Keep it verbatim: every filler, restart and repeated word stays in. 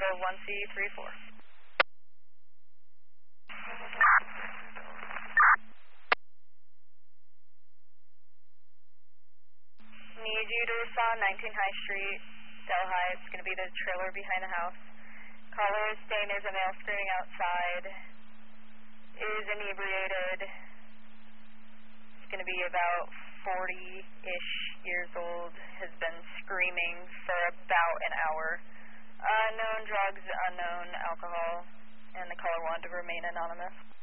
of one C three four. Need you to respond nineteen High Street, Delhi. It's going to be the trailer behind the house. Caller is saying there's a male screaming outside. Is inebriated. It's going to be about forty-ish years old. Has been screaming for about an hour. Unknown drugs, unknown alcohol, and the caller wanted to remain anonymous.